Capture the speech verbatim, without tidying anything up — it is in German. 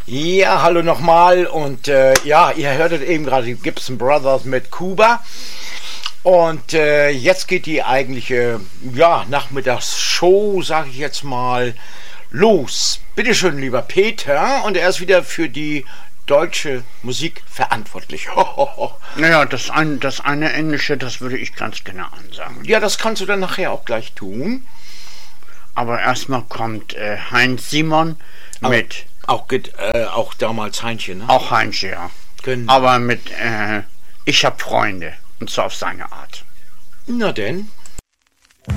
Ja, hallo nochmal und äh, ja, ihr hörtet eben gerade die Gibson Brothers mit Kuba und äh, jetzt geht die eigentliche, ja, Nachmittagsshow, sage ich jetzt mal, los. Bitteschön, lieber Peter, und er ist wieder für die deutsche Musik verantwortlich. Naja, das eine, das eine Englische, das würde ich ganz genau ansagen. Ja, das kannst du dann nachher auch gleich tun. Aber erstmal kommt äh, Heinz Simon mit... Auch, äh, auch damals Heinchen, ne? Auch Heinchen, ja. Genau. Aber mit äh, Ich hab Freunde. Und zwar auf seine Art. Na denn.